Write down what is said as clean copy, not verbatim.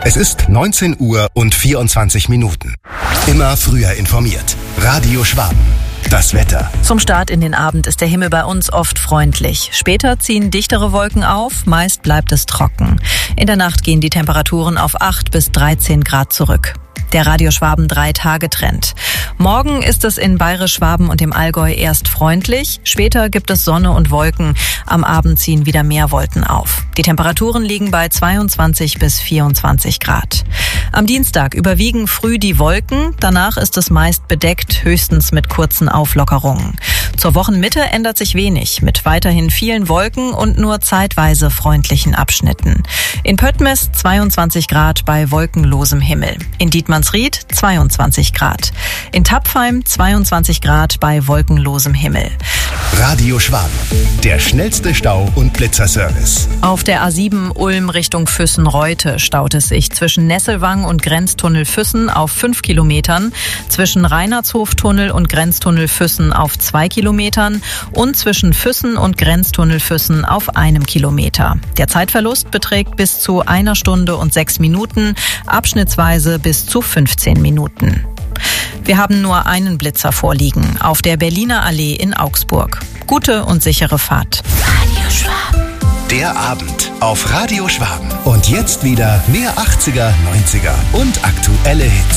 Es ist 19 Uhr und 24 Minuten. Immer früher informiert. Radio Schwaben. Das Wetter. Zum Start in den Abend ist der Himmel bei uns oft freundlich. Später ziehen dichtere Wolken auf, meist bleibt es trocken. In der Nacht gehen die Temperaturen auf 8 bis 13 Grad zurück. Der Radio Schwaben 3-Tage-Trend. Morgen ist es in Bayerisch-Schwaben und dem Allgäu erst freundlich. Später gibt es Sonne und Wolken. Am Abend ziehen wieder mehr Wolken auf. Die Temperaturen liegen bei 22 bis 24 Grad. Am Dienstag überwiegen früh die Wolken. Danach ist es meist bedeckt, höchstens mit kurzen Auflockerungen. Zur Wochenmitte ändert sich wenig, mit weiterhin vielen Wolken und nur zeitweise freundlichen Abschnitten. In Pöttmes 22 Grad bei wolkenlosem Himmel. In Dietmannsried 22 Grad. In Tapfheim 22 Grad bei wolkenlosem Himmel. Radio Schwaben. Der schnellste Stau- und Blitzerservice. Auf der A7 Ulm Richtung Füssen-Reute staut es sich zwischen Nesselwang und Grenztunnel Füssen auf 5 Kilometern, zwischen Reinhardshof-Tunnel und Grenztunnel Füssen auf 2 Kilometern und zwischen Füssen und Grenztunnel Füssen auf 1 Kilometer. Der Zeitverlust beträgt bis zu 1 Stunde und 6 Minuten, abschnittsweise bis zu 15 Minuten. Wir haben nur einen Blitzer vorliegen, auf der Berliner Allee in Augsburg. Gute und sichere Fahrt. Radio Schwaben. Der Abend auf Radio Schwaben. Und jetzt wieder mehr 80er, 90er und aktuelle Hits.